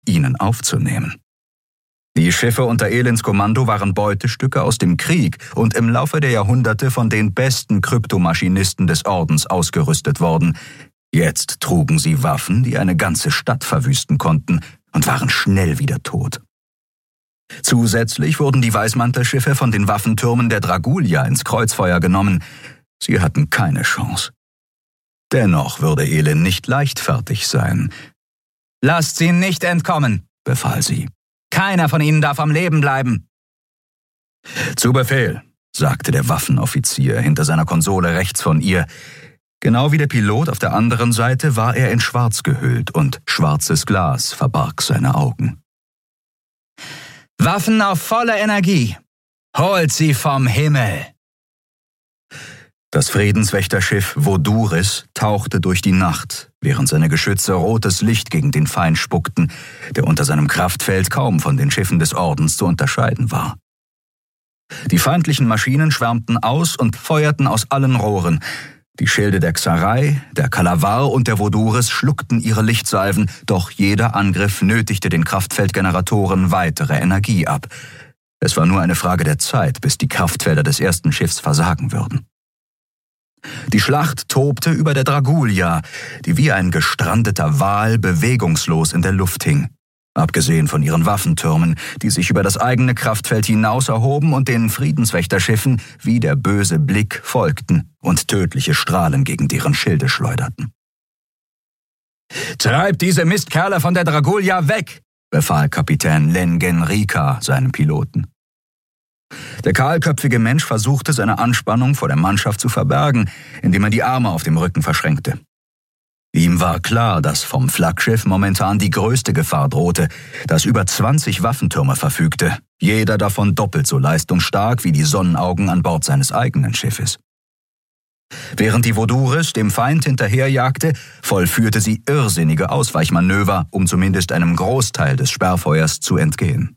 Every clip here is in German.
ihnen aufzunehmen. Die Schiffe unter Elends Kommando waren Beutestücke aus dem Krieg und im Laufe der Jahrhunderte von den besten Kryptomaschinisten des Ordens ausgerüstet worden. Jetzt trugen sie Waffen, die eine ganze Stadt verwüsten konnten, und waren schnell wieder tot. Zusätzlich wurden die Weißmantelschiffe von den Waffentürmen der Dragulia ins Kreuzfeuer genommen. Sie hatten keine Chance. Dennoch würde Elend nicht leichtfertig sein. »Lasst sie nicht entkommen«, befahl sie. »Keiner von ihnen darf am Leben bleiben.« »Zu Befehl«, sagte der Waffenoffizier hinter seiner Konsole rechts von ihr. Genau wie der Pilot auf der anderen Seite war er in Schwarz gehüllt und schwarzes Glas verbarg seine Augen. »Waffen auf volle Energie. Holt sie vom Himmel.« Das Friedenswächterschiff Voduris tauchte durch die Nacht, während seine Geschütze rotes Licht gegen den Feind spuckten, der unter seinem Kraftfeld kaum von den Schiffen des Ordens zu unterscheiden war. Die feindlichen Maschinen schwärmten aus und feuerten aus allen Rohren. Die Schilde der Xarai, der Kalavar und der Voduris schluckten ihre Lichtsalven, doch jeder Angriff nötigte den Kraftfeldgeneratoren weitere Energie ab. Es war nur eine Frage der Zeit, bis die Kraftfelder des ersten Schiffs versagen würden. Die Schlacht tobte über der Dragulia, die wie ein gestrandeter Wal bewegungslos in der Luft hing. Abgesehen von ihren Waffentürmen, die sich über das eigene Kraftfeld hinaus erhoben und den Friedenswächterschiffen wie der böse Blick folgten und tödliche Strahlen gegen deren Schilde schleuderten. »Treibt diese Mistkerle von der Dragulia weg«, befahl Kapitän Lengen Rika seinem Piloten. Der kahlköpfige Mensch versuchte, seine Anspannung vor der Mannschaft zu verbergen, indem er die Arme auf dem Rücken verschränkte. Ihm war klar, dass vom Flaggschiff momentan die größte Gefahr drohte, das über 20 Waffentürme verfügte, jeder davon doppelt so leistungsstark wie die Sonnenaugen an Bord seines eigenen Schiffes. Während die Voduris dem Feind hinterherjagte, vollführte sie irrsinnige Ausweichmanöver, um zumindest einem Großteil des Sperrfeuers zu entgehen.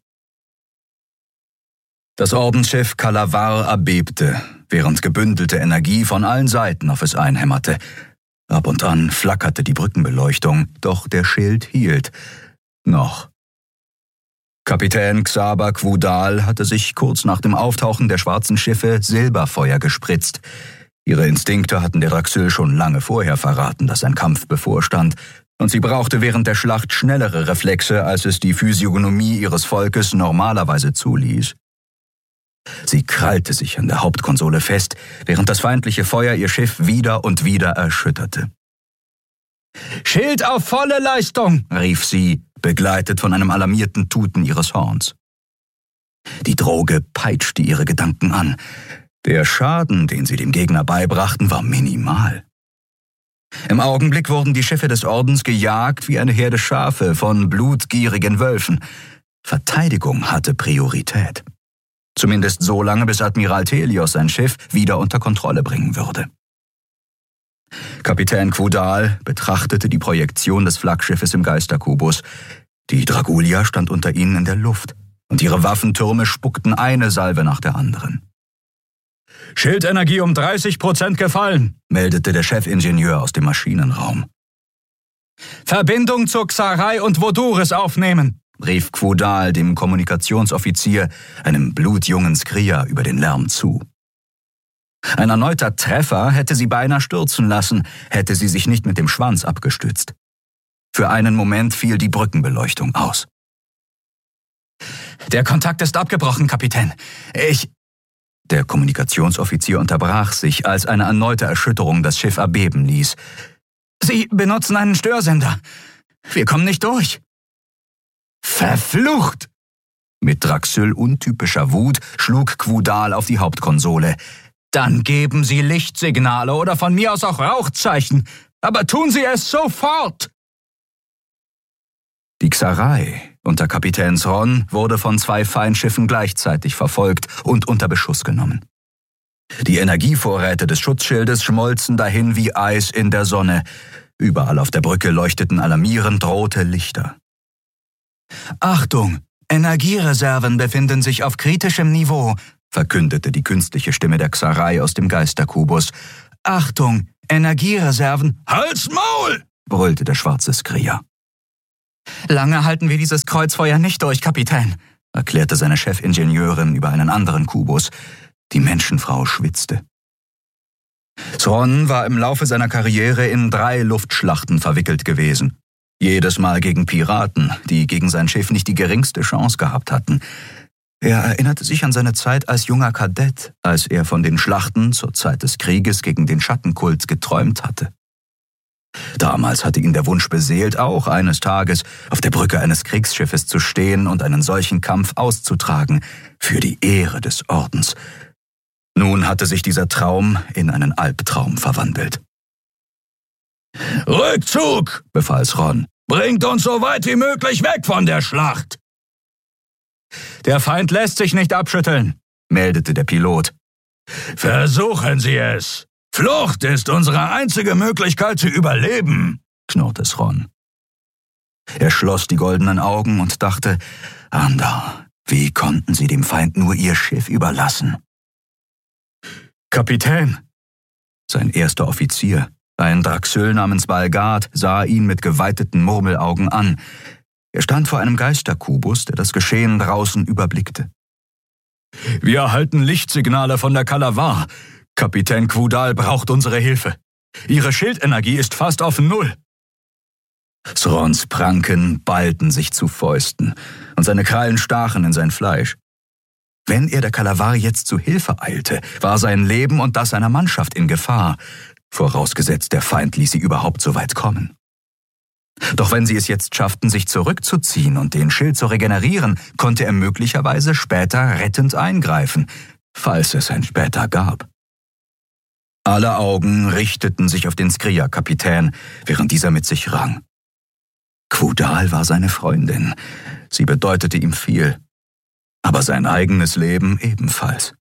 Das Ordensschiff Kalavar erbebte, während gebündelte Energie von allen Seiten auf es einhämmerte. Ab und an flackerte die Brückenbeleuchtung, doch der Schild hielt. Noch. Kapitän Xaber Quudal hatte sich kurz nach dem Auftauchen der schwarzen Schiffe Silberfeuer gespritzt. Ihre Instinkte hatten der Draxyl schon lange vorher verraten, dass ein Kampf bevorstand, und sie brauchte während der Schlacht schnellere Reflexe, als es die Physiognomie ihres Volkes normalerweise zuließ. Sie krallte sich an der Hauptkonsole fest, während das feindliche Feuer ihr Schiff wieder und wieder erschütterte. »Schild auf volle Leistung«, rief sie, begleitet von einem alarmierten Tuten ihres Horns. Die Droge peitschte ihre Gedanken an. Der Schaden, den sie dem Gegner beibrachten, war minimal. Im Augenblick wurden die Schiffe des Ordens gejagt wie eine Herde Schafe von blutgierigen Wölfen. Verteidigung hatte Priorität. Zumindest so lange, bis Admiral Thelios sein Schiff wieder unter Kontrolle bringen würde. Kapitän Quudal betrachtete die Projektion des Flaggschiffes im Geisterkubus. Die Dragulia stand unter ihnen in der Luft, und ihre Waffentürme spuckten eine Salve nach der anderen. »Schildenergie um 30% gefallen«, meldete der Chefingenieur aus dem Maschinenraum. »Verbindung zur Xarai und Voduris aufnehmen«, rief Quudal dem Kommunikationsoffizier, einem blutjungen Skria, über den Lärm zu. Ein erneuter Treffer hätte sie beinahe stürzen lassen, hätte sie sich nicht mit dem Schwanz abgestützt. Für einen Moment fiel die Brückenbeleuchtung aus. »Der Kontakt ist abgebrochen, Kapitän. Der Kommunikationsoffizier unterbrach sich, als eine erneute Erschütterung das Schiff erbeben ließ. »Sie benutzen einen Störsender. Wir kommen nicht durch.« »Verflucht!« Mit Draxyl-untypischer Wut schlug Quudal auf die Hauptkonsole. »Dann geben Sie Lichtsignale oder von mir aus auch Rauchzeichen, aber tun Sie es sofort!« Die Xarai unter Kapitän Thron wurde von 2 Feindschiffen gleichzeitig verfolgt und unter Beschuss genommen. Die Energievorräte des Schutzschildes schmolzen dahin wie Eis in der Sonne. Überall auf der Brücke leuchteten alarmierend rote Lichter. »Achtung! Energiereserven befinden sich auf kritischem Niveau«, verkündete die künstliche Stimme der Xarai aus dem Geisterkubus. »Achtung! Energiereserven...« »Halt's Maul!« brüllte der schwarze Skria. »Lange halten wir dieses Kreuzfeuer nicht durch, Kapitän«, erklärte seine Chefingenieurin über einen anderen Kubus. Die Menschenfrau schwitzte. Thrawn war im Laufe seiner Karriere in 3 Luftschlachten verwickelt gewesen. Jedes Mal gegen Piraten, die gegen sein Schiff nicht die geringste Chance gehabt hatten. Er erinnerte sich an seine Zeit als junger Kadett, als er von den Schlachten zur Zeit des Krieges gegen den Schattenkult geträumt hatte. Damals hatte ihn der Wunsch beseelt, auch eines Tages auf der Brücke eines Kriegsschiffes zu stehen und einen solchen Kampf auszutragen, für die Ehre des Ordens. Nun hatte sich dieser Traum in einen Albtraum verwandelt. »Rückzug«, befahl Thrawn. »Bringt uns so weit wie möglich weg von der Schlacht!« »Der Feind lässt sich nicht abschütteln«, meldete der Pilot. »Versuchen Sie es! Flucht ist unsere einzige Möglichkeit zu überleben«, knurrte Thrawn. Er schloss die goldenen Augen und dachte, Andar, wie konnten sie dem Feind nur ihr Schiff überlassen? »Kapitän!« Sein erster Offizier, ein Draxyl namens Balgard, sah ihn mit geweiteten Murmelaugen an. Er stand vor einem Geisterkubus, der das Geschehen draußen überblickte. »Wir erhalten Lichtsignale von der Kalavar. Kapitän Quudal braucht unsere Hilfe. Ihre Schildenergie ist fast auf 0. Throns Pranken ballten sich zu Fäusten, und seine Krallen stachen in sein Fleisch. Wenn er der Kalavar jetzt zu Hilfe eilte, war sein Leben und das seiner Mannschaft in Gefahr, vorausgesetzt der Feind ließ sie überhaupt so weit kommen. Doch wenn sie es jetzt schafften, sich zurückzuziehen und den Schild zu regenerieren, konnte er möglicherweise später rettend eingreifen, falls es ein später gab. Alle Augen richteten sich auf den Skria-Kapitän, während dieser mit sich rang. Quudal war seine Freundin. Sie bedeutete ihm viel. Aber sein eigenes Leben ebenfalls.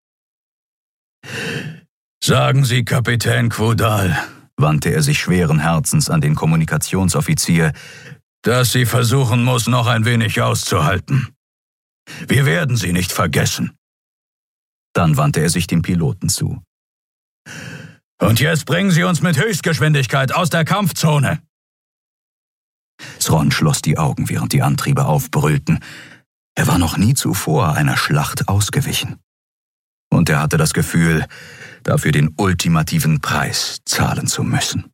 »Sagen Sie, Kapitän Quudal«, wandte er sich schweren Herzens an den Kommunikationsoffizier, »dass sie versuchen muss, noch ein wenig auszuhalten. Wir werden sie nicht vergessen.« Dann wandte er sich dem Piloten zu. »Und jetzt bringen Sie uns mit Höchstgeschwindigkeit aus der Kampfzone!« Thrawn schloss die Augen, während die Antriebe aufbrüllten. Er war noch nie zuvor einer Schlacht ausgewichen. Und er hatte das Gefühl, dafür den ultimativen Preis zahlen zu müssen.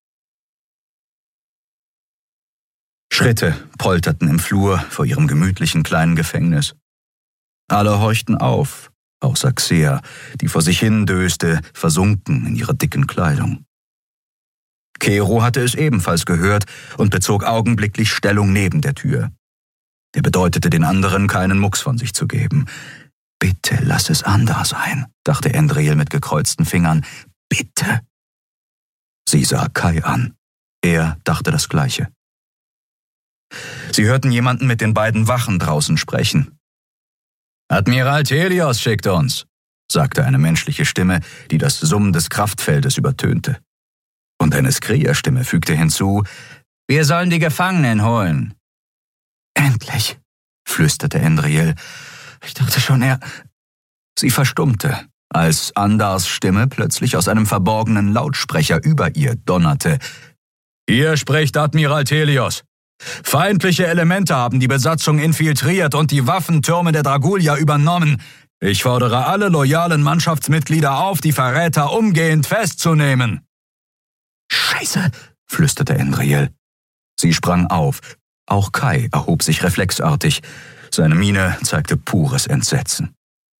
Schritte polterten im Flur vor ihrem gemütlichen kleinen Gefängnis. Alle horchten auf, außer Xea, die vor sich hin döste, versunken in ihrer dicken Kleidung. Kero hatte es ebenfalls gehört und bezog augenblicklich Stellung neben der Tür. Der bedeutete den anderen, keinen Mucks von sich zu geben. »Bitte lass es Andar sein«, dachte Endril mit gekreuzten Fingern. »Bitte!« Sie sah Kai an. Er dachte das Gleiche. Sie hörten jemanden mit den beiden Wachen draußen sprechen. »Admiral Telios schickt uns«, sagte eine menschliche Stimme, die das Summen des Kraftfeldes übertönte. Und eine Skria-Stimme fügte hinzu, »Wir sollen die Gefangenen holen.« »Endlich«, flüsterte Endril. »Ich dachte schon, Sie verstummte, als Andars Stimme plötzlich aus einem verborgenen Lautsprecher über ihr donnerte. »Hier spricht Admiral Telios. Feindliche Elemente haben die Besatzung infiltriert und die Waffentürme der Dragulia übernommen. Ich fordere alle loyalen Mannschaftsmitglieder auf, die Verräter umgehend festzunehmen.« »Scheiße«, flüsterte Endril. Sie sprang auf. Auch Kai erhob sich reflexartig. Seine Miene zeigte pures Entsetzen.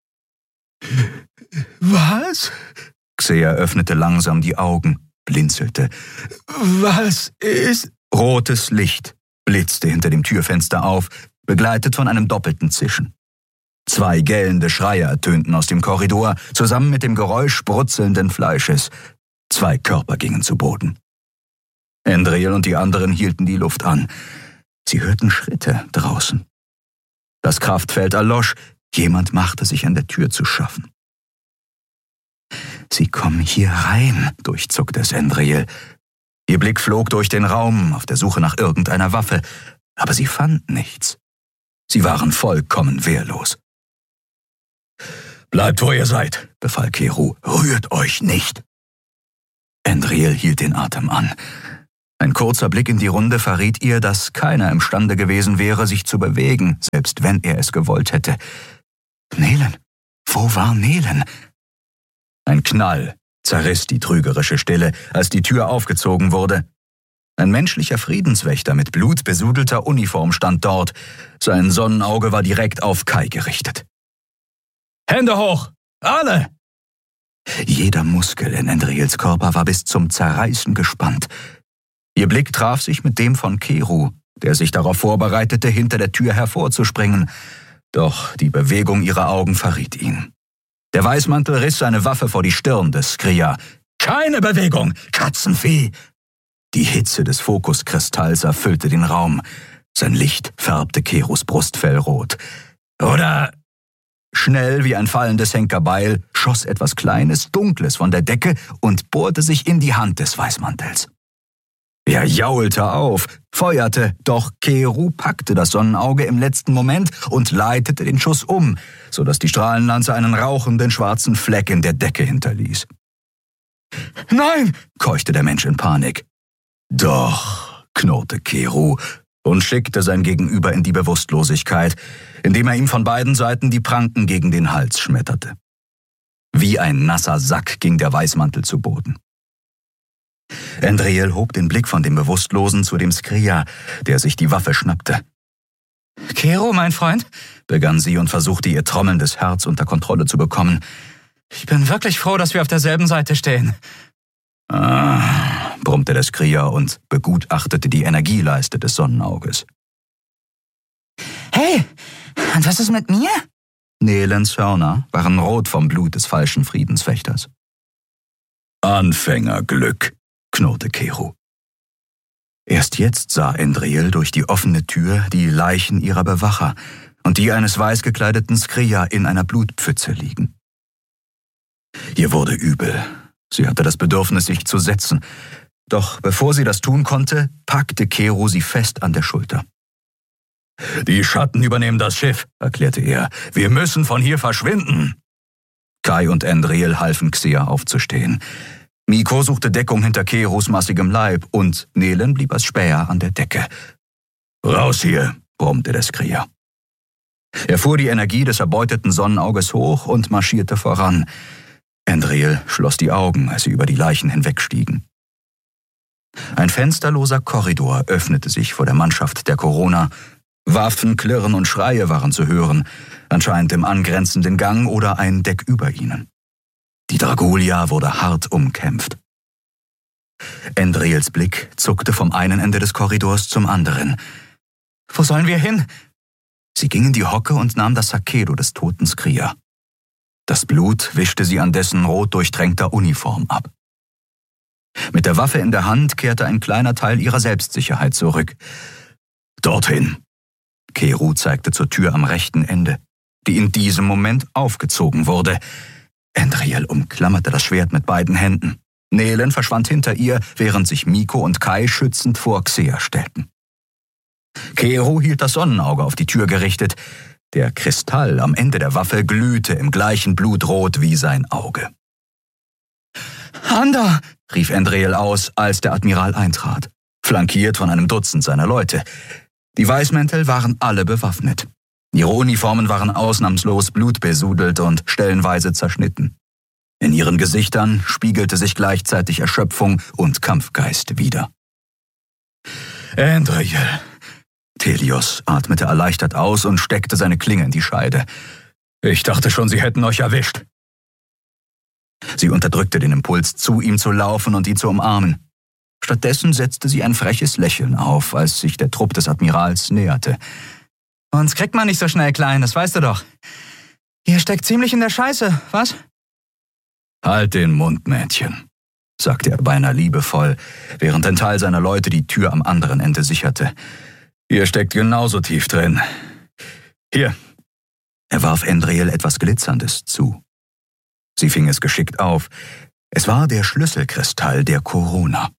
»Was?« Xea öffnete langsam die Augen, blinzelte. »Was ist...« Rotes Licht blitzte hinter dem Türfenster auf, begleitet von einem doppelten Zischen. 2 gellende Schreie ertönten aus dem Korridor, zusammen mit dem Geräusch brutzelnden Fleisches. 2 Körper gingen zu Boden. Endril und die anderen hielten die Luft an. Sie hörten Schritte draußen. Das Kraftfeld erlosch, jemand machte sich an der Tür zu schaffen. »Sie kommen hier rein«, durchzuckte es Endril. Ihr Blick flog durch den Raum auf der Suche nach irgendeiner Waffe, aber sie fand nichts. Sie waren vollkommen wehrlos. »Bleibt, wo ihr seid«, befahl Kero. »Rührt euch nicht.« Endril hielt den Atem an. Ein kurzer Blick in die Runde verriet ihr, dass keiner imstande gewesen wäre, sich zu bewegen, selbst wenn er es gewollt hätte. Nelen? Wo war Nelen? Ein Knall zerriss die trügerische Stille, als die Tür aufgezogen wurde. Ein menschlicher Friedenswächter mit blutbesudelter Uniform stand dort. Sein Sonnenauge war direkt auf Kai gerichtet. »Hände hoch! Alle!« Jeder Muskel in Endriels Körper war bis zum Zerreißen gespannt. Ihr Blick traf sich mit dem von Keru, der sich darauf vorbereitete, hinter der Tür hervorzuspringen. Doch die Bewegung ihrer Augen verriet ihn. Der Weißmantel riss seine Waffe vor die Stirn des Skria. »Keine Bewegung, Katzenvieh!« Die Hitze des Fokuskristalls erfüllte den Raum. Sein Licht färbte Kerus Brustfell rot. »Oder...« Schnell wie ein fallendes Henkerbeil schoss etwas Kleines, Dunkles von der Decke und bohrte sich in die Hand des Weißmantels. Er jaulte auf, feuerte, doch Keru packte das Sonnenauge im letzten Moment und leitete den Schuss um, sodass die Strahlenlanze einen rauchenden schwarzen Fleck in der Decke hinterließ. »Nein!« keuchte der Mensch in Panik. »Doch«, knurrte Keru und schickte sein Gegenüber in die Bewusstlosigkeit, indem er ihm von beiden Seiten die Pranken gegen den Hals schmetterte. Wie ein nasser Sack ging der Weißmantel zu Boden. Endriel hob den Blick von dem Bewusstlosen zu dem Skria, der sich die Waffe schnappte. »Keru, mein Freund«, begann sie und versuchte ihr trommelndes Herz unter Kontrolle zu bekommen. »Ich bin wirklich froh, dass wir auf derselben Seite stehen.« brummte der Skria und begutachtete die Energieleiste des Sonnenauges. »Hey, und was ist mit mir?« Nelens Hörner waren rot vom Blut des falschen Friedenswächters. »Anfängerglück«, knurrte Keru. Erst jetzt sah Endriel durch die offene Tür die Leichen ihrer Bewacher und die eines weiß gekleideten Skria in einer Blutpfütze liegen. Ihr wurde übel. Sie hatte das Bedürfnis, sich zu setzen. Doch bevor sie das tun konnte, packte Keru sie fest an der Schulter. »Die Schatten übernehmen das Schiff«, erklärte er. »Wir müssen von hier verschwinden.« Kai und Endriel halfen Xia aufzustehen. Miko suchte Deckung hinter Kerus massigem Leib und Nelen blieb als Späher an der Decke. »Raus hier«, brummte der Skria. Er fuhr die Energie des erbeuteten Sonnenauges hoch und marschierte voran. Endriel schloss die Augen, als sie über die Leichen hinwegstiegen. Ein fensterloser Korridor öffnete sich vor der Mannschaft der Corona. Waffen, Klirren und Schreie waren zu hören, anscheinend im angrenzenden Gang oder ein Deck über ihnen. Die Dragulia wurde hart umkämpft. Endriels Blick zuckte vom einen Ende des Korridors zum anderen. »Wo sollen wir hin?« Sie ging in die Hocke und nahm das Sakedo des toten Skria. Das Blut wischte sie an dessen rot durchtränkter Uniform ab. Mit der Waffe in der Hand kehrte ein kleiner Teil ihrer Selbstsicherheit zurück. »Dorthin!« Keru zeigte zur Tür am rechten Ende, die in diesem Moment aufgezogen wurde. Endriel umklammerte das Schwert mit beiden Händen. Nelen verschwand hinter ihr, während sich Miko und Kai schützend vor Xea stellten. Keru hielt das Sonnenauge auf die Tür gerichtet. Der Kristall am Ende der Waffe glühte im gleichen Blutrot wie sein Auge. »Ander«, rief Endriel aus, als der Admiral eintrat, flankiert von einem Dutzend seiner Leute. Die Weißmäntel waren alle bewaffnet. Ihre Uniformen waren ausnahmslos blutbesudelt und stellenweise zerschnitten. In ihren Gesichtern spiegelte sich gleichzeitig Erschöpfung und Kampfgeist wider. »Endriel«, Telios atmete erleichtert aus und steckte seine Klinge in die Scheide. »Ich dachte schon, Sie hätten euch erwischt.« Sie unterdrückte den Impuls, zu ihm zu laufen und ihn zu umarmen. Stattdessen setzte sie ein freches Lächeln auf, als sich der Trupp des Admirals näherte. »Uns kriegt man nicht so schnell klein, das weißt du doch. Ihr steckt ziemlich in der Scheiße, was?« »Halt den Mund, Mädchen«, sagte er beinahe liebevoll, während ein Teil seiner Leute die Tür am anderen Ende sicherte. »Ihr steckt genauso tief drin. Hier.« Er warf Endriel etwas Glitzerndes zu. Sie fing es geschickt auf. Es war der Schlüsselkristall der Corona.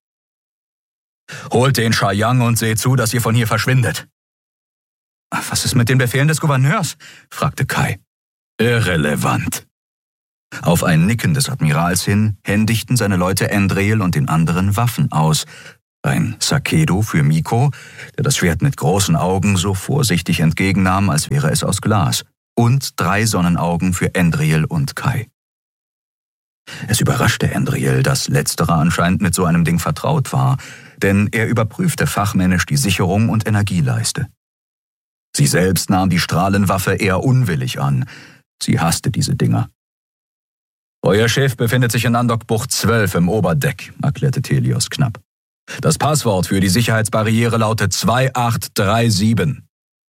»Holt den Shayang und seht zu, dass ihr von hier verschwindet.« »Was ist mit den Befehlen des Gouverneurs?« fragte Kai. »Irrelevant.« Auf ein Nicken des Admirals hin händigten seine Leute Endriel und den anderen Waffen aus. ein Sakedo für Miko, der das Schwert mit großen Augen so vorsichtig entgegennahm, als wäre es aus Glas, und 3 Sonnenaugen für Endriel und Kai. Es überraschte Endriel, dass letzterer anscheinend mit so einem Ding vertraut war, denn er überprüfte fachmännisch die Sicherung und Energieleiste. Sie selbst nahm die Strahlenwaffe eher unwillig an. Sie hasste diese Dinger. »Euer Schiff befindet sich in Andockbucht 12 im Oberdeck«, erklärte Telios knapp. »Das Passwort für die Sicherheitsbarriere lautet 2837.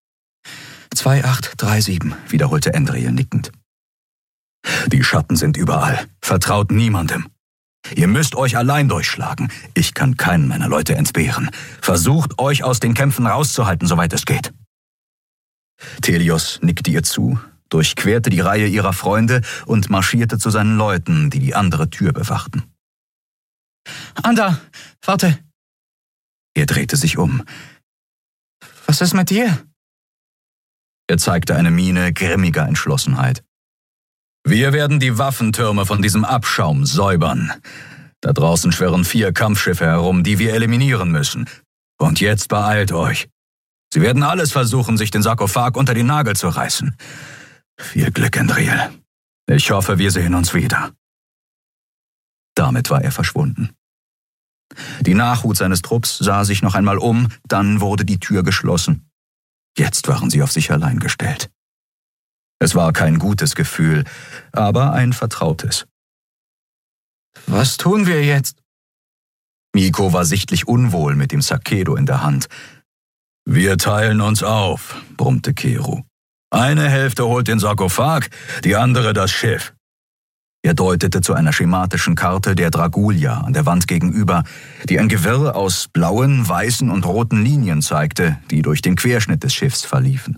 2837, wiederholte Endriel nickend. »Die Schatten sind überall. Vertraut niemandem. Ihr müsst euch allein durchschlagen. Ich kann keinen meiner Leute entbehren. Versucht, euch aus den Kämpfen rauszuhalten, soweit es geht.« Telios nickte ihr zu, durchquerte die Reihe ihrer Freunde und marschierte zu seinen Leuten, die die andere Tür bewachten. »Anda, warte!« Er drehte sich um. »Was ist mit dir?« Er zeigte eine Miene grimmiger Entschlossenheit. »Wir werden die Waffentürme von diesem Abschaum säubern. Da draußen schwirren 4 Kampfschiffe herum, die wir eliminieren müssen. Und jetzt beeilt euch. Sie werden alles versuchen, sich den Sarkophag unter die Nagel zu reißen. Viel Glück, Endriel. Ich hoffe, wir sehen uns wieder.« Damit war er verschwunden. Die Nachhut seines Trupps sah sich noch einmal um, dann wurde die Tür geschlossen. Jetzt waren sie auf sich allein gestellt. Es war kein gutes Gefühl, aber ein vertrautes. »Was tun wir jetzt?« Miko war sichtlich unwohl mit dem Sakedo in der Hand. »Wir teilen uns auf«, brummte Keru. »Eine Hälfte holt den Sarkophag, die andere das Schiff.« Er deutete zu einer schematischen Karte der Dragulia an der Wand gegenüber, die ein Gewirr aus blauen, weißen und roten Linien zeigte, die durch den Querschnitt des Schiffs verliefen.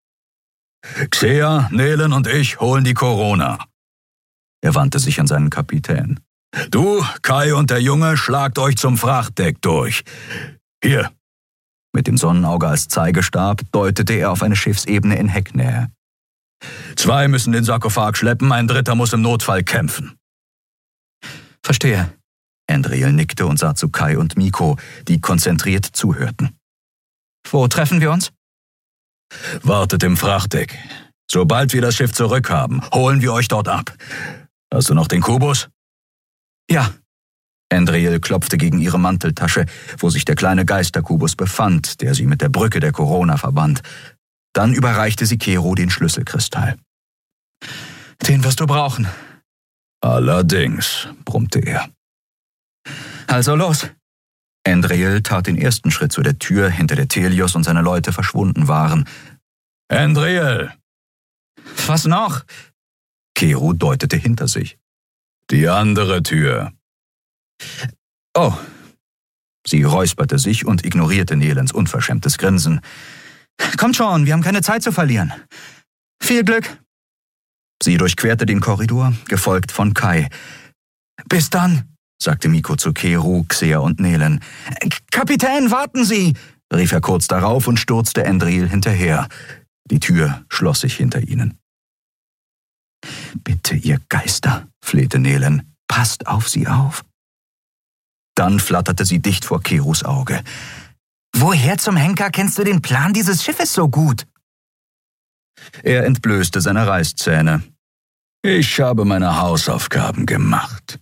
»Xea, Nelen und ich holen die Corona.« Er wandte sich an seinen Kapitän. »Du, Kai und der Junge, schlagt euch zum Frachtdeck durch. Hier.« Mit dem Sonnenauge als Zeigestab deutete er auf eine Schiffsebene in Hecknähe. »2 müssen den Sarkophag schleppen, ein 3. muss im Notfall kämpfen.« »Verstehe.« Endriel nickte und sah zu Kai und Miko, die konzentriert zuhörten. »Wo treffen wir uns?« »Wartet im Frachtdeck. Sobald wir das Schiff zurückhaben, holen wir euch dort ab. Hast du noch den Kubus?« »Ja.« Endriel klopfte gegen ihre Manteltasche, wo sich der kleine Geisterkubus befand, der sie mit der Brücke der Corona verband. Dann überreichte sie Keru den Schlüsselkristall. »Den wirst du brauchen.« »Allerdings«, brummte er. »Also los!« Endriel tat den ersten Schritt zu der Tür, hinter der Telios und seine Leute verschwunden waren. »Endriel!« »Was noch?« Keru deutete hinter sich. »Die andere Tür.« »Oh.« Sie räusperte sich und ignorierte Nelens unverschämtes Grinsen. »Kommt schon, wir haben keine Zeit zu verlieren. Viel Glück!« Sie durchquerte den Korridor, gefolgt von Kai. »Bis dann«, sagte Miko zu Keru, Xea und Nelen. »Kapitän, warten Sie«, rief er kurz darauf und stürzte Endriel hinterher. Die Tür schloss sich hinter ihnen. »Bitte, ihr Geister«, flehte Nelen, »passt auf sie auf.« Dann flatterte sie dicht vor Kerus Auge. »Woher zum Henker kennst du den Plan dieses Schiffes so gut?« Er entblößte seine Reißzähne. »Ich habe meine Hausaufgaben gemacht.«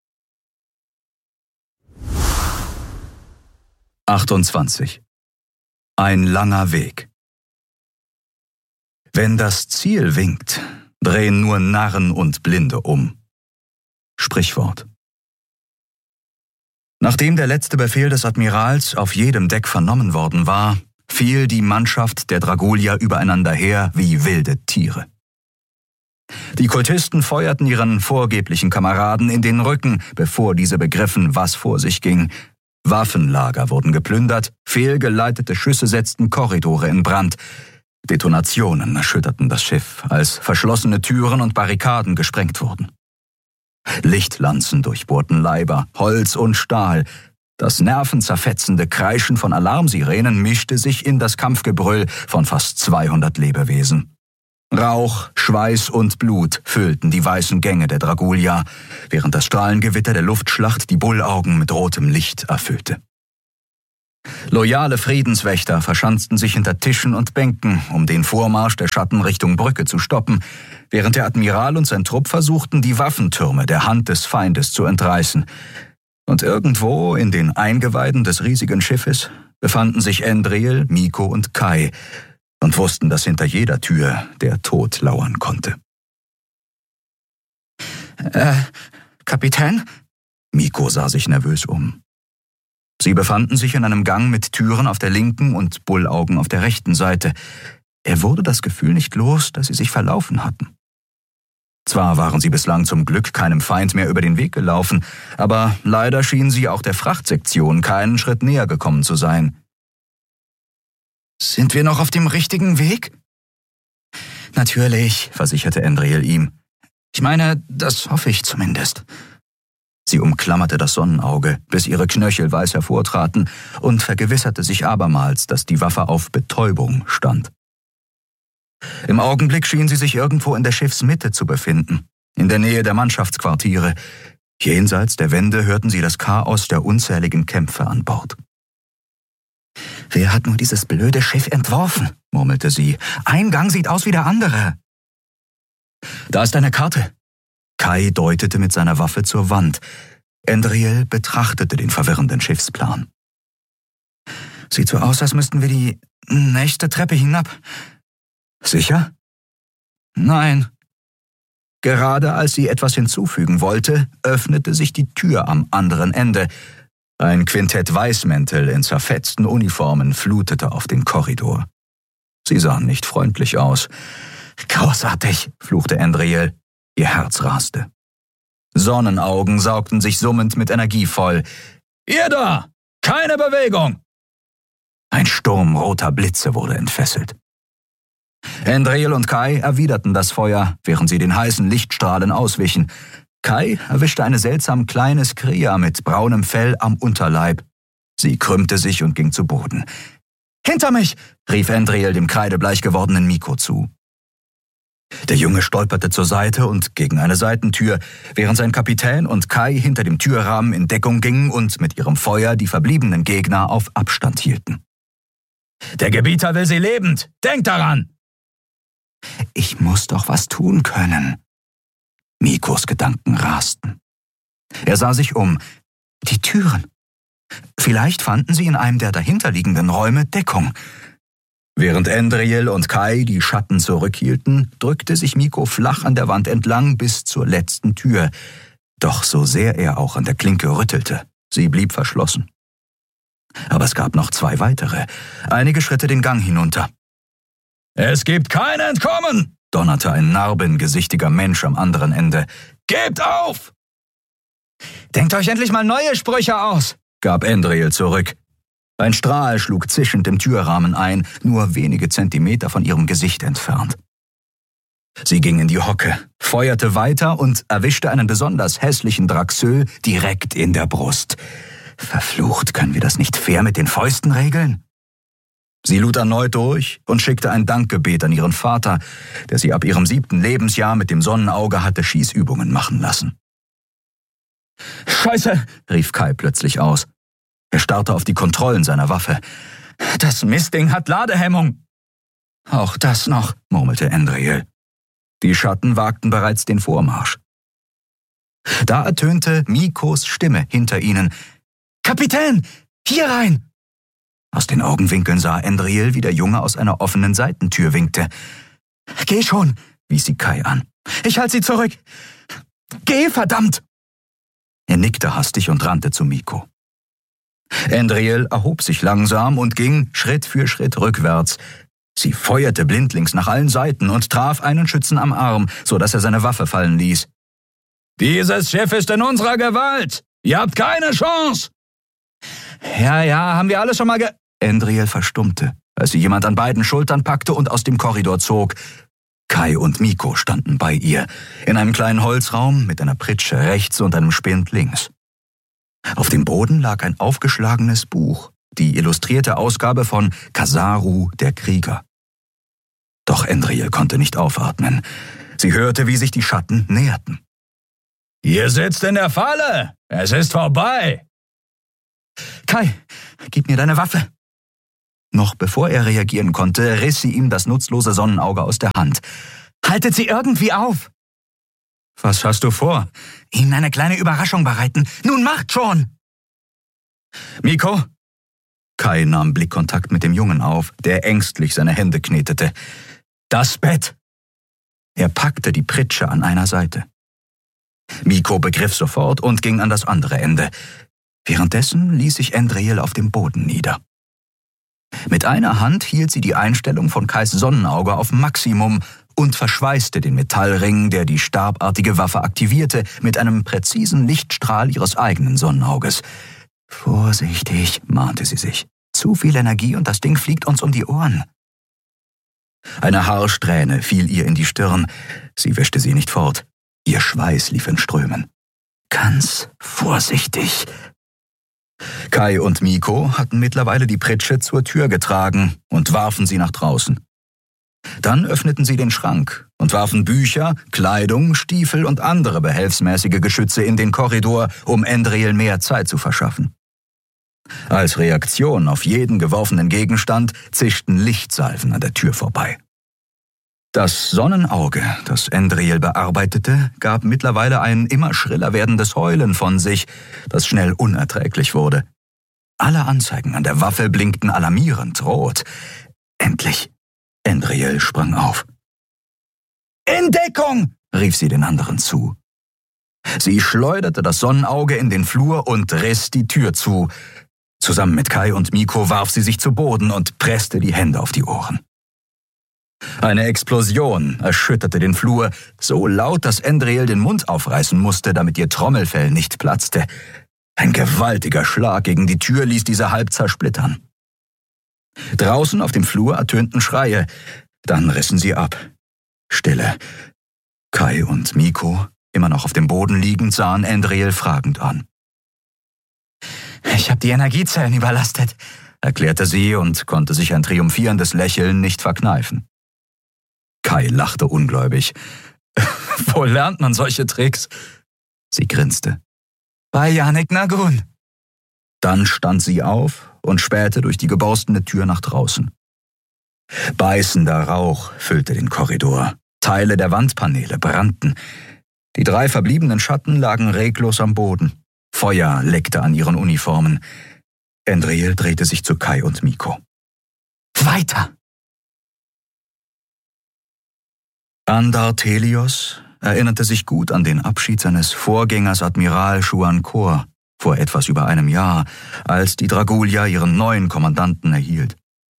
28. Ein langer Weg. Wenn das Ziel winkt, drehen nur Narren und Blinde um. Sprichwort. Nachdem der letzte Befehl des Admirals auf jedem Deck vernommen worden war, fiel die Mannschaft der Dragulia übereinander her wie wilde Tiere. Die Kultisten feuerten ihren vorgeblichen Kameraden in den Rücken, bevor diese begriffen, was vor sich ging. Waffenlager wurden geplündert, fehlgeleitete Schüsse setzten Korridore in Brand. Detonationen erschütterten das Schiff, als verschlossene Türen und Barrikaden gesprengt wurden. Lichtlanzen durchbohrten Leiber, Holz und Stahl. Das nervenzerfetzende Kreischen von Alarmsirenen mischte sich in das Kampfgebrüll von fast 200 Lebewesen. Rauch, Schweiß und Blut füllten die weißen Gänge der Dragulia, während das Strahlengewitter der Luftschlacht die Bullaugen mit rotem Licht erfüllte. Loyale Friedenswächter verschanzten sich hinter Tischen und Bänken, um den Vormarsch der Schatten Richtung Brücke zu stoppen, während der Admiral und sein Trupp versuchten, die Waffentürme der Hand des Feindes zu entreißen. Und irgendwo in den Eingeweiden des riesigen Schiffes befanden sich Endriel, Miko und Kai und wussten, dass hinter jeder Tür der Tod lauern konnte. Kapitän? Miko sah sich nervös um. Sie befanden sich in einem Gang mit Türen auf der linken und Bullaugen auf der rechten Seite. Er wurde das Gefühl nicht los, dass sie sich verlaufen hatten. Zwar waren sie bislang zum Glück keinem Feind mehr über den Weg gelaufen, aber leider schienen sie auch der Frachtsektion keinen Schritt näher gekommen zu sein. Sind wir noch auf dem richtigen Weg? Natürlich, versicherte Endriel ihm. Ich meine, das hoffe ich zumindest. Sie umklammerte das Sonnenauge, bis ihre Knöchel weiß hervortraten und vergewisserte sich abermals, dass die Waffe auf Betäubung stand. Im Augenblick schien sie sich irgendwo in der Schiffsmitte zu befinden, in der Nähe der Mannschaftsquartiere. Jenseits der Wände hörten sie das Chaos der unzähligen Kämpfe an Bord. »Wer hat nur dieses blöde Schiff entworfen?« murmelte sie. »Ein Gang sieht aus wie der andere.« »Da ist eine Karte.« Kai deutete mit seiner Waffe zur Wand. Endriel betrachtete den verwirrenden Schiffsplan. »Sieht so aus, als müssten wir die nächste Treppe hinab.« »Sicher?« »Nein.« Gerade als sie etwas hinzufügen wollte, öffnete sich die Tür am anderen Ende. Ein Quintett Weißmäntel in zerfetzten Uniformen flutete auf den Korridor. Sie sahen nicht freundlich aus. »Großartig«, fluchte Endriel. Ihr Herz raste. Sonnenaugen saugten sich summend mit Energie voll. »Ihr da! Keine Bewegung!« Ein Sturm roter Blitze wurde entfesselt. Endriel und Kai erwiderten das Feuer, während sie den heißen Lichtstrahlen auswichen. Kai erwischte eine seltsam kleine Skria mit braunem Fell am Unterleib. Sie krümmte sich und ging zu Boden. »Hinter mich!« rief Endriel dem kreidebleich gewordenen Miko zu. Der Junge stolperte zur Seite und gegen eine Seitentür, während sein Kapitän und Kai hinter dem Türrahmen in Deckung gingen und mit ihrem Feuer die verbliebenen Gegner auf Abstand hielten. »Der Gebieter will sie lebend! Denkt daran!« »Ich muss doch was tun können.« Mikos Gedanken rasten. Er sah sich um. Die Türen. Vielleicht fanden sie in einem der dahinterliegenden Räume Deckung. Während Endriel und Kai die Schatten zurückhielten, drückte sich Miko flach an der Wand entlang bis zur letzten Tür. Doch so sehr er auch an der Klinke rüttelte, sie blieb verschlossen. Aber es gab noch 2 weitere, einige Schritte den Gang hinunter. »Es gibt kein Entkommen«, donnerte ein narbengesichtiger Mensch am anderen Ende. »Gebt auf!« »Denkt euch endlich mal neue Sprüche aus«, gab Endriel zurück. Ein Strahl schlug zischend im Türrahmen ein, nur wenige Zentimeter von ihrem Gesicht entfernt. Sie ging in die Hocke, feuerte weiter und erwischte einen besonders hässlichen Draxöl direkt in der Brust. Verflucht, können wir das nicht fair mit den Fäusten regeln? Sie lud erneut durch und schickte ein Dankgebet an ihren Vater, der sie ab ihrem 7. Lebensjahr mit dem Sonnenauge hatte Schießübungen machen lassen. »Scheiße«, rief Kai plötzlich aus. Er starrte auf die Kontrollen seiner Waffe. »Das Mistding hat Ladehemmung.« »Auch das noch«, murmelte Endriel. Die Schatten wagten bereits den Vormarsch. Da ertönte Mikos Stimme hinter ihnen. »Kapitän, hier rein!« Aus den Augenwinkeln sah Endriel, wie der Junge aus einer offenen Seitentür winkte. »Geh schon«, wies sie Kai an. »Ich halte sie zurück. Geh, verdammt!« Er nickte hastig und rannte zu Miko. Endriel erhob sich langsam und ging Schritt für Schritt rückwärts. Sie feuerte blindlings nach allen Seiten und traf einen Schützen am Arm, so dass er seine Waffe fallen ließ. »Dieses Schiff ist in unserer Gewalt! Ihr habt keine Chance!« Ja, haben wir alle schon mal Endriel verstummte, als sie jemand an beiden Schultern packte und aus dem Korridor zog. Kai und Miko standen bei ihr, in einem kleinen Holzraum mit einer Pritsche rechts und einem Spind links. Auf dem Boden lag ein aufgeschlagenes Buch, die illustrierte Ausgabe von Kasaru, der Krieger. Doch Endriel konnte nicht aufatmen. Sie hörte, wie sich die Schatten näherten. »Ihr sitzt in der Falle! Es ist vorbei!« »Kai, gib mir deine Waffe!« Noch bevor er reagieren konnte, riss sie ihm das nutzlose Sonnenauge aus der Hand. »Haltet sie irgendwie auf!« »Was hast du vor?« »Ihnen eine kleine Überraschung bereiten. Nun macht schon!« »Miko?« Kai nahm Blickkontakt mit dem Jungen auf, der ängstlich seine Hände knetete. »Das Bett!« Er packte die Pritsche an einer Seite. Miko begriff sofort und ging an das andere Ende. Währenddessen ließ sich Endriel auf dem Boden nieder. Mit einer Hand hielt sie die Einstellung von Kais Sonnenauge auf Maximum und verschweißte den Metallring, der die stabartige Waffe aktivierte, mit einem präzisen Lichtstrahl ihres eigenen Sonnenauges. »Vorsichtig«, mahnte sie sich. »Zu viel Energie und das Ding fliegt uns um die Ohren.« Eine Haarsträhne fiel ihr in die Stirn. Sie wischte sie nicht fort. Ihr Schweiß lief in Strömen. »Ganz vorsichtig.« Kai und Miko hatten mittlerweile die Pritsche zur Tür getragen und warfen sie nach draußen. Dann öffneten sie den Schrank und warfen Bücher, Kleidung, Stiefel und andere behelfsmäßige Geschütze in den Korridor, um Endriel mehr Zeit zu verschaffen. Als Reaktion auf jeden geworfenen Gegenstand zischten Lichtsalven an der Tür vorbei. Das Sonnenauge, das Endriel bearbeitete, gab mittlerweile ein immer schriller werdendes Heulen von sich, das schnell unerträglich wurde. Alle Anzeigen an der Waffe blinkten alarmierend rot. Endlich! Endriel sprang auf. »In Deckung!« rief sie den anderen zu. Sie schleuderte das Sonnenauge in den Flur und riss die Tür zu. Zusammen mit Kai und Miko warf sie sich zu Boden und presste die Hände auf die Ohren. Eine Explosion erschütterte den Flur, so laut, dass Endriel den Mund aufreißen musste, damit ihr Trommelfell nicht platzte. Ein gewaltiger Schlag gegen die Tür ließ diese halb zersplittern. Draußen auf dem Flur ertönten Schreie, dann rissen sie ab. Stille. Kai und Miko, immer noch auf dem Boden liegend, sahen Endriel fragend an. »Ich habe die Energiezellen überlastet«, erklärte sie und konnte sich ein triumphierendes Lächeln nicht verkneifen. Kai lachte ungläubig. »Wo lernt man solche Tricks?« Sie grinste. »Bei Yannick Nagun.« Dann stand sie auf und spähte durch die geborstene Tür nach draußen. Beißender Rauch füllte den Korridor. Teile der Wandpaneele brannten. Die 3 verbliebenen Schatten lagen reglos am Boden. Feuer leckte an ihren Uniformen. Endriel drehte sich zu Kai und Miko. »Weiter!« Andar Telios erinnerte sich gut an den Abschied seines Vorgängers Admiral Juan Kor vor etwas über einem Jahr, als die Dragulia ihren neuen Kommandanten erhielt.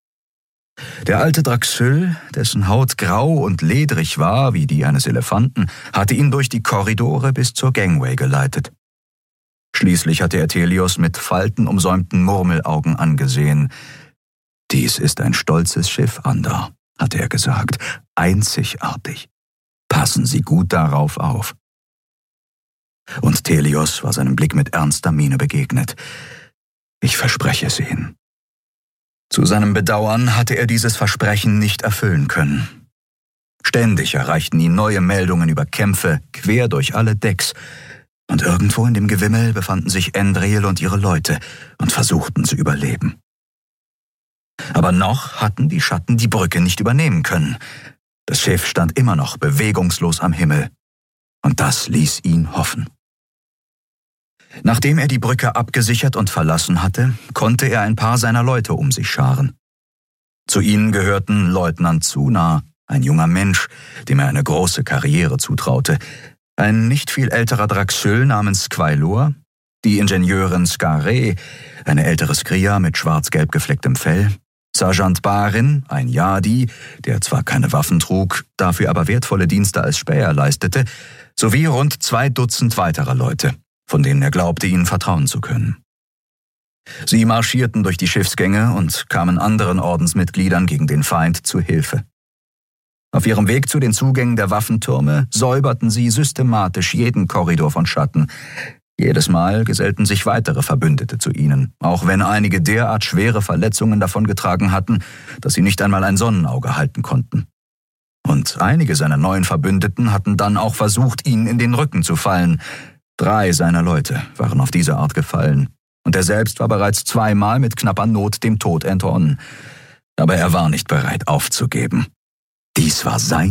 Der alte Draxyl, dessen Haut grau und ledrig war wie die eines Elefanten, hatte ihn durch die Korridore bis zur Gangway geleitet. Schließlich hatte er Telios mit faltenumsäumten Murmelaugen angesehen. »Dies ist ein stolzes Schiff, Andar«, hatte er gesagt, »einzigartig. Passen Sie gut darauf auf.« Und Telios war seinem Blick mit ernster Miene begegnet. »Ich verspreche es Ihnen.« Zu seinem Bedauern hatte er dieses Versprechen nicht erfüllen können. Ständig erreichten ihn neue Meldungen über Kämpfe quer durch alle Decks, und irgendwo in dem Gewimmel befanden sich Endriel und ihre Leute und versuchten zu überleben. Aber noch hatten die Schatten die Brücke nicht übernehmen können. Das Schiff stand immer noch bewegungslos am Himmel, und das ließ ihn hoffen. Nachdem er die Brücke abgesichert und verlassen hatte, konnte er ein paar seiner Leute um sich scharen. Zu ihnen gehörten Leutnant Tsuna, ein junger Mensch, dem er eine große Karriere zutraute, ein nicht viel älterer Draxyl namens Quailor, die Ingenieurin Skare, eine ältere Skria mit schwarz-gelb geflecktem Fell, Sergeant Barin, ein Yadi, der zwar keine Waffen trug, dafür aber wertvolle Dienste als Späher leistete, sowie rund 2 Dutzend weiterer Leute, von denen er glaubte, ihnen vertrauen zu können. Sie marschierten durch die Schiffsgänge und kamen anderen Ordensmitgliedern gegen den Feind zu Hilfe. Auf ihrem Weg zu den Zugängen der Waffentürme säuberten sie systematisch jeden Korridor von Schatten. Jedes Mal gesellten sich weitere Verbündete zu ihnen, auch wenn einige derart schwere Verletzungen davongetragen hatten, dass sie nicht einmal ein Sonnenauge halten konnten. Und einige seiner neuen Verbündeten hatten dann auch versucht, ihnen in den Rücken zu fallen. 3 seiner Leute waren auf diese Art gefallen, und er selbst war bereits 2-mal mit knapper Not dem Tod entronnen. Aber er war nicht bereit aufzugeben. Dies war sein